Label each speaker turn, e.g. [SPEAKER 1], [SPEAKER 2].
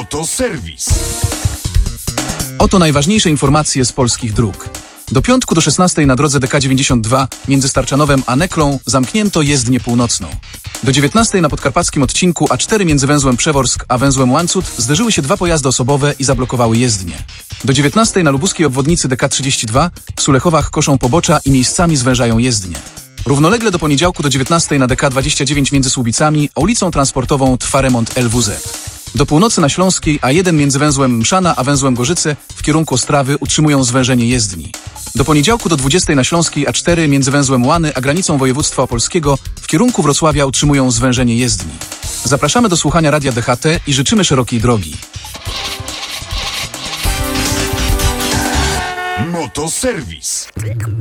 [SPEAKER 1] Motoserwis.
[SPEAKER 2] Oto najważniejsze informacje z polskich dróg. Do piątku do 16 na drodze DK92 między Starczanowem a Neklą zamknięto jezdnię północną. Do 19 na podkarpackim odcinku A4 między węzłem Przeworsk a węzłem Łańcut zderzyły się dwa pojazdy osobowe i zablokowały jezdnię. Do 19 na lubuskiej obwodnicy DK32 w Sulechowach koszą pobocza i miejscami zwężają jezdnię. Równolegle do poniedziałku do 19 na DK29 między Słubicami a ulicą Transportową trwa remont LWZ. Do północy na Śląskiej A1 między węzłem Mszana a węzłem Gorzyce w kierunku Ostrawy utrzymują zwężenie jezdni. Do poniedziałku do 20 na Śląskiej A4 między węzłem Łany a granicą województwa opolskiego w kierunku Wrocławia utrzymują zwężenie jezdni. Zapraszamy do słuchania Radia DHT i życzymy szerokiej drogi.
[SPEAKER 1] Motoserwis.